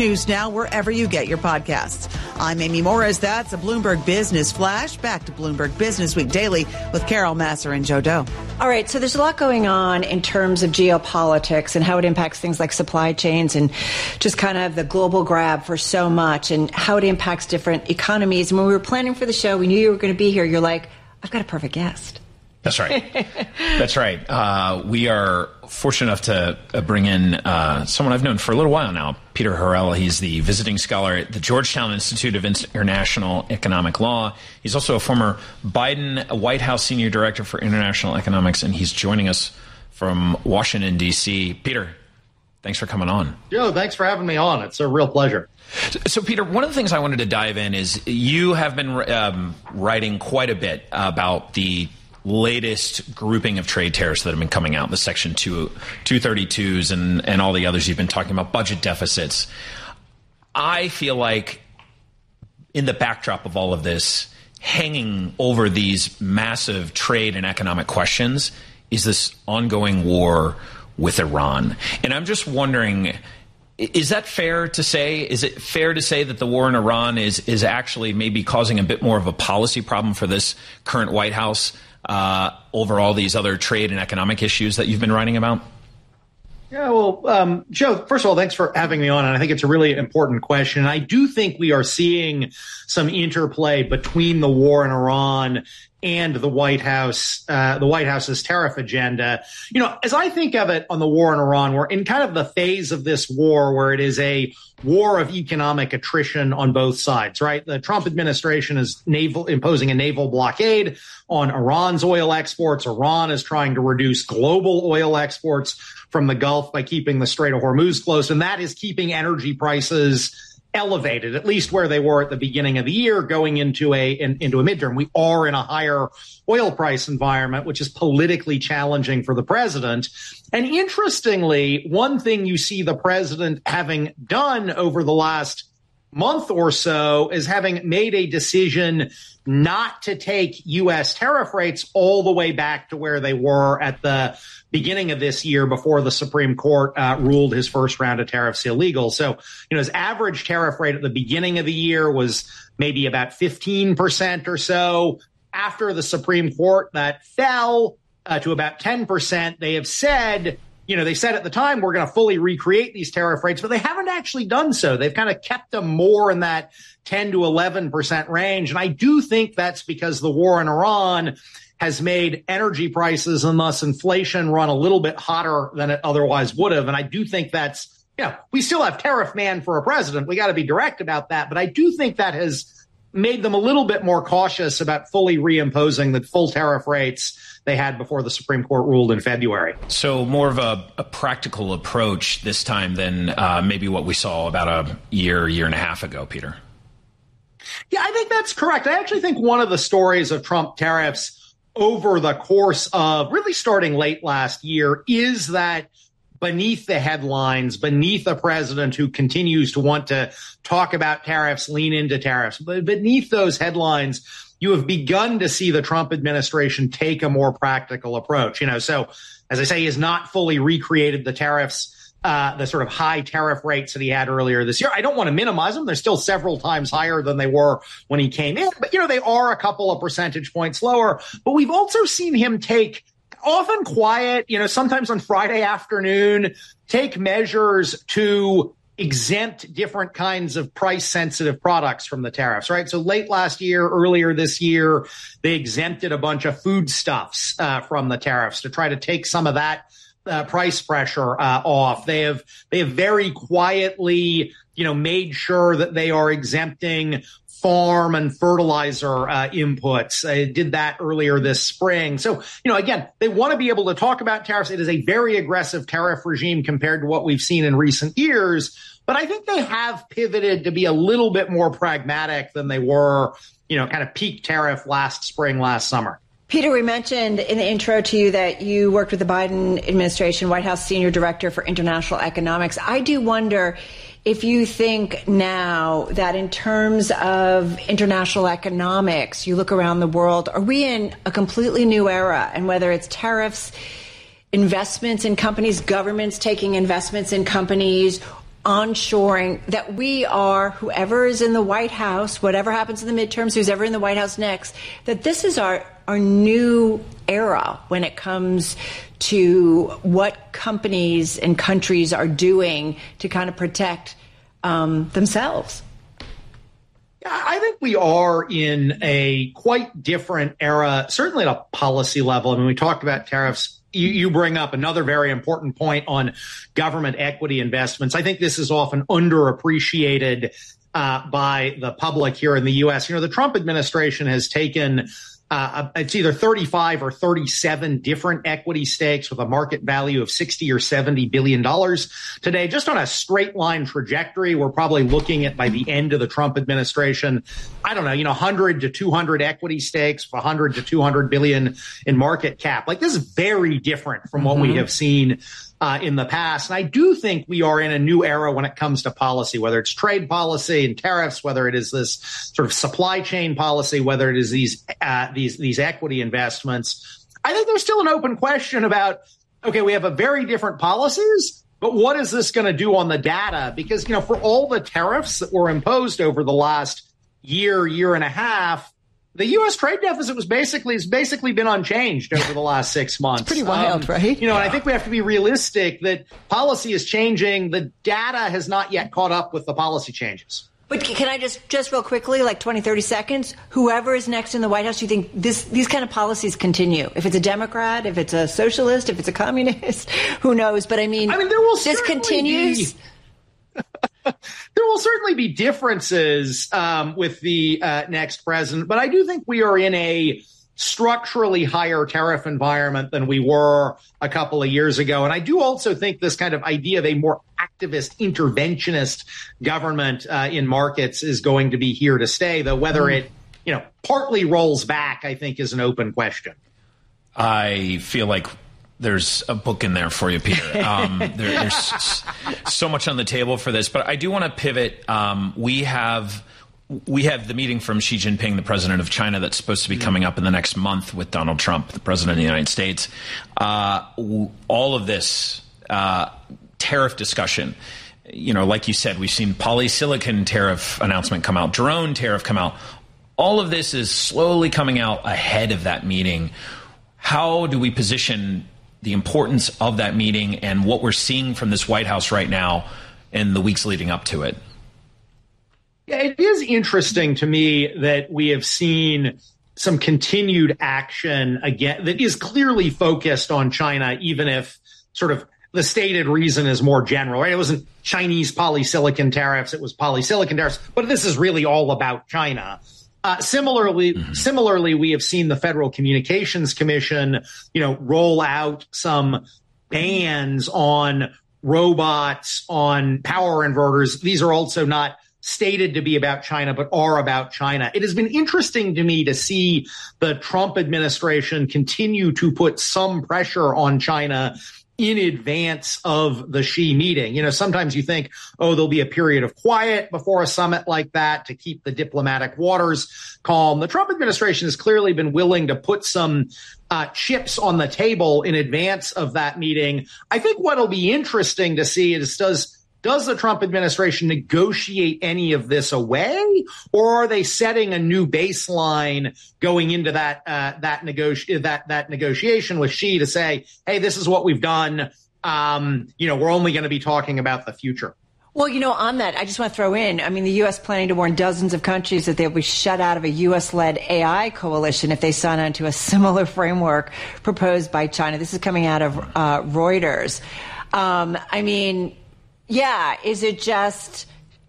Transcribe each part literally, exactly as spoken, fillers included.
News now wherever you get your podcasts. I'm Amy Morris. That's a Bloomberg Business Flash. Back to Bloomberg Business Week Daily with Carol Massar and Joe Doe. All right. So there's a lot going on in terms of geopolitics and how it impacts things like supply chains and just kind of the global grab for so much and how it impacts different economies. And when we were planning for the show, we knew you were going to be here. You're like, I've got a perfect guest. That's right. That's right. Uh, we are fortunate enough to uh, bring in uh, someone I've known for a little while now, Peter Harrell. He's the visiting scholar at the Georgetown Institute of International Economic Law. He's also a former Biden White House Senior Director for International Economics, and he's joining us from Washington, D C. Peter, thanks for coming on. Joe, thanks for having me on. It's a real pleasure. So, Peter, one of the things I wanted to dive in is you have been um, writing quite a bit about the latest grouping of trade tariffs that have been coming out, the Section two, two thirty-twos and, and all the others you've been talking about, budget deficits. I feel like in the backdrop of all of this, hanging over these massive trade and economic questions is this ongoing war with Iran. And I'm just wondering, is that fair to say? Is it fair to say that the war in Iran is, is actually maybe causing a bit more of a policy problem for this current White House Uh, over all these other trade and economic issues that you've been writing about? Yeah, well, um, Joe, first of all, thanks for having me on. And I think it's a really important question. I do think we are seeing some interplay between the war in Iran and the White House, uh, the White House's tariff agenda. You know, as I think of it on the war in Iran, we're in kind of the phase of this war where it is a war of economic attrition on both sides, right? The Trump administration is naval imposing a naval blockade on Iran's oil exports. Iran is trying to reduce global oil exports from the Gulf by keeping the Strait of Hormuz closed. And that is keeping energy prices elevated, at least where they were at the beginning of the year, going into a in, into a midterm. We are in a higher oil price environment, which is politically challenging for the president. And interestingly, one thing you see the president having done over the last month or so is having made a decision not to take U S tariff rates all the way back to where they were at the beginning of this year before the Supreme Court uh, ruled his first round of tariffs illegal. So, you know, his average tariff rate at the beginning of the year was maybe about fifteen percent or so. After the Supreme Court, that fell uh, to about ten percent. They have said, you know, they said at the time, we're going to fully recreate these tariff rates, but they haven't actually done so. They've kind of kept them more in that ten to eleven percent range. And I do think that's because the war in Iran has made energy prices and thus inflation run a little bit hotter than it otherwise would have. And I do think that's, you know, we still have tariff man for a president. We got to be direct about that. But I do think that has made them a little bit more cautious about fully reimposing the full tariff rates they had before the Supreme Court ruled in February. So more of a, a practical approach this time than uh, maybe what we saw about a year, year and a half ago, Peter. Yeah, I think that's correct. I actually think one of the stories of Trump tariffs over the course of really starting late last year is that beneath the headlines, beneath a president who continues to want to talk about tariffs, lean into tariffs, but beneath those headlines, you have begun to see the Trump administration take a more practical approach. You know, so as I say, he has not fully recreated the tariffs, uh, the sort of high tariff rates that he had earlier this year. I don't want to minimize them. They're still several times higher than they were when he came in, but, you know, they are a couple of percentage points lower. But we've also seen him take, often quiet, you know, sometimes on Friday afternoon, take measures to exempt different kinds of price sensitive products from the tariffs, right? So late last year, earlier this year, they exempted a bunch of foodstuffs uh, from the tariffs to try to take some of that uh, price pressure uh, off. They have, they have very quietly, you know, made sure that they are exempting farm and fertilizer uh, inputs. I did that earlier this spring. So, you know, again, they want to be able to talk about tariffs. It is a very aggressive tariff regime compared to what we've seen in recent years. But I think they have pivoted to be a little bit more pragmatic than they were, you know, kind of peak tariff last spring, last summer. Peter, we mentioned in the intro to you that you worked with the Biden administration, White House Senior Director for International Economics. I do wonder if you think now that in terms of international economics, you look around the world, are we in a completely new era? And whether it's tariffs, investments in companies, governments taking investments in companies, onshoring, that we are, whoever is in the White House, whatever happens in the midterms, who's ever in the White House next, that this is our, our new era when it comes to what companies and countries are doing to kind of protect um, themselves? I think we are in a quite different era, certainly at a policy level. I mean, we talked about tariffs. You, you bring up another very important point on government equity investments. I think this is often underappreciated uh, by the public here in the U S. You know, the Trump administration has taken Uh, it's either thirty-five or thirty-seven different equity stakes with a market value of sixty or seventy billion dollars today. Just on a straight line trajectory, we're probably looking at by the end of the Trump administration, I don't know, you know, one hundred to two hundred equity stakes, one hundred to two hundred billion in market cap. Like, this is very different from what mm-hmm. we have seen Uh, in the past. And I do think we are in a new era when it comes to policy, whether it's trade policy and tariffs, whether it is this sort of supply chain policy, whether it is these uh, these these equity investments. I think there's still an open question about, okay, we have a very different policies, but what is this going to do on the data? Because, you know, for all the tariffs that were imposed over the last year, year and a half, the U S trade deficit was basically has basically been unchanged over the last six months. It's pretty wild, um, right? You know, yeah. and I think we have to be realistic that policy is changing. The data has not yet caught up with the policy changes. But can I just, just real quickly, like twenty, thirty seconds, whoever is next in the White House, do you think this, these kind of policies continue? If it's a Democrat, if it's a socialist, if it's a communist, who knows? But I mean, I mean there will this continues. Be- There will certainly be differences um, with the uh, next president, but I do think we are in a structurally higher tariff environment than we were a couple of years ago. And I do also think this kind of idea of a more activist, interventionist government uh, in markets is going to be here to stay, though whether it, you know, partly rolls back, I think, is an open question. I feel like there's a book in there for you, Peter. Um, there, there's so much on the table for this, but I do want to pivot. Um, we have we have the meeting from Xi Jinping, the president of China, that's supposed to be coming up in the next month with Donald Trump, the president of the United States. Uh, all of this uh, tariff discussion, you know, like you said, we've seen polysilicon tariff announcement come out, drone tariff come out. All of this is slowly coming out ahead of that meeting. How do we position the importance of that meeting and what we're seeing from this White House right now in the weeks leading up to it? Yeah, it is interesting to me that we have seen some continued action again that is clearly focused on China, even if sort of the stated reason is more general, right? It wasn't Chinese polysilicon tariffs, it was polysilicon tariffs, but this is really all about China. Uh, similarly, mm-hmm. similarly, we have seen the Federal Communications Commission, you know, roll out some bans on robots, on power inverters. These are also not stated to be about China, but are about China. It has been interesting to me to see the Trump administration continue to put some pressure on China in advance of the Xi meeting. You know, sometimes you think, oh, there'll be a period of quiet before a summit like that to keep the diplomatic waters calm. The Trump administration has clearly been willing to put some uh, chips on the table in advance of that meeting. I think what'll be interesting to see is does Does the Trump administration negotiate any of this away, or are they setting a new baseline going into that uh, that negoti- that that negotiation with Xi to say, hey, this is what we've done. Um, you know, we're only going to be talking about the future. Well, you know, on that, I just want to throw in, I mean, the U S planning to warn dozens of countries that they'll be shut out of a U S-led A I coalition if they sign on to a similar framework proposed by China. This is coming out of uh, Reuters. Um, I mean, yeah, is it just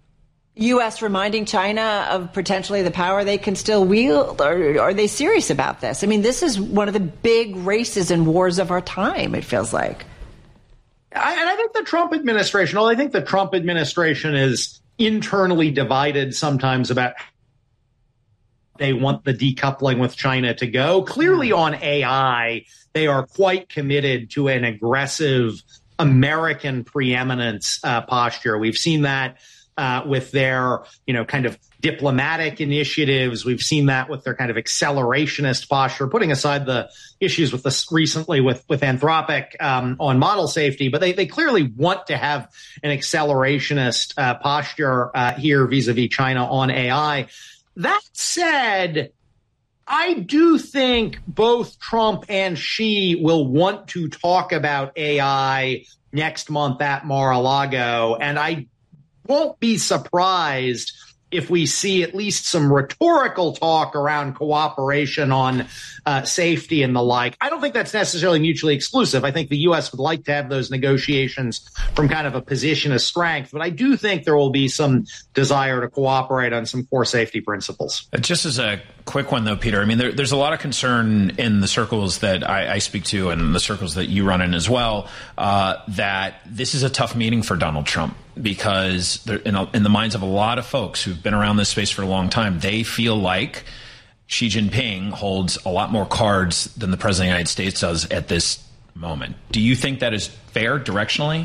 U S reminding China of potentially the power they can still wield, or are they serious about this? I mean, this is one of the big races and wars of our time, it feels like. I, and I think the Trump administration, well, I think the Trump administration is internally divided sometimes about how they want the decoupling with China to go. Clearly on A I, they are quite committed to an aggressive American preeminence uh, posture. We've seen that uh, with their, you know, kind of diplomatic initiatives. We've seen that with their kind of accelerationist posture, putting aside the issues with this recently with, with Anthropic um, on model safety. But they, they clearly want to have an accelerationist uh, posture uh, here vis-a-vis China on A I. That said, I do think both Trump and Xi will want to talk about A I next month at Mar-a-Lago, and I won't be surprised if we see at least some rhetorical talk around cooperation on uh, safety and the like. I don't think that's necessarily mutually exclusive. I think the U S would like to have those negotiations from kind of a position of strength, but I do think there will be some desire to cooperate on some core safety principles. Just as a quick one, though, Peter, I mean, there, there's a lot of concern in the circles that I, I speak to and the circles that you run in as well, uh, that this is a tough meeting for Donald Trump, because in, a, in the minds of a lot of folks who've been around this space for a long time, they feel like Xi Jinping holds a lot more cards than the president of the United States does at this moment. Do you think that is fair directionally?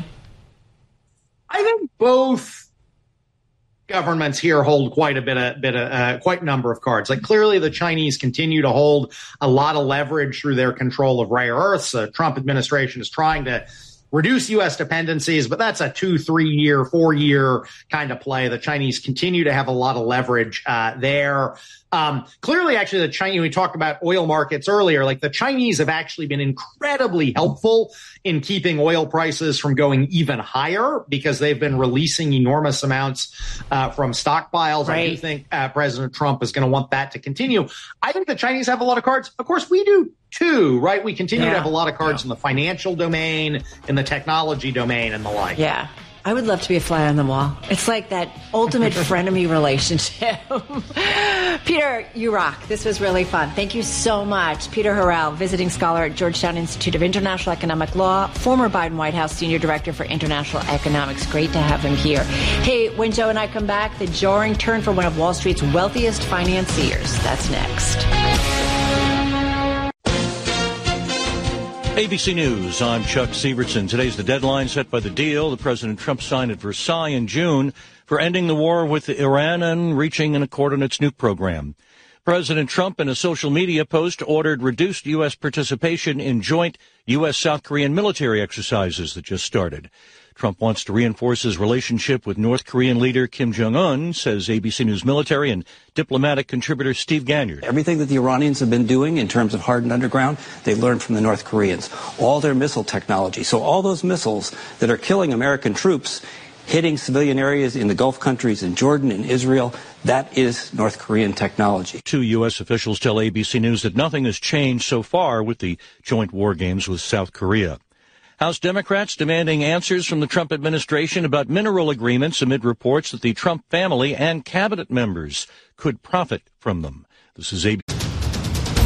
I think both governments here hold quite a bit of, bit of uh, quite a number of cards. Like, clearly the Chinese continue to hold a lot of leverage through their control of rare earths. The Trump administration is trying to reduce U S dependencies, but that's a two, three year, four year kind of play. The Chinese continue to have a lot of leverage uh, there. Um, clearly, actually, the Chinese, we talked about oil markets earlier, like the Chinese have actually been incredibly helpful in keeping oil prices from going even higher, because they've been releasing enormous amounts uh, from stockpiles. Right. I do think uh, President Trump is going to want that to continue. I think the Chinese have a lot of cards. Of course, we do too, right? We continue yeah. to have a lot of cards yeah. in the financial domain, in the technology domain, and the like. Yeah. I would love to be a fly on the wall. It's like that ultimate frenemy relationship. Peter, you rock. This was really fun. Thank you so much. Peter Harrell, visiting scholar at Georgetown Institute of International Economic Law, former Biden White House Senior Director for International Economics. Great to have him here. Hey, when Joe and I come back, the jarring turn for one of Wall Street's wealthiest financiers. That's next. A B C News, I'm Chuck Sievertson. Today's the deadline set by the deal that President Trump signed at Versailles in June for ending the war with Iran and reaching an accord on its nuke program. President Trump, in a social media post, ordered reduced U S participation in joint U S-South Korean military exercises that just started. Trump wants to reinforce his relationship with North Korean leader Kim Jong-un, says A B C News military and diplomatic contributor Steve Ganyard. Everything that the Iranians have been doing in terms of hardened underground, they learned from the North Koreans. All their missile technology. So all those missiles that are killing American troops, hitting civilian areas in the Gulf countries, in Jordan and Israel, that is North Korean technology. Two U S officials tell A B C News that nothing has changed so far with the joint war games with South Korea. House Democrats demanding answers from the Trump administration about mineral agreements amid reports that the Trump family and cabinet members could profit from them. This is A B C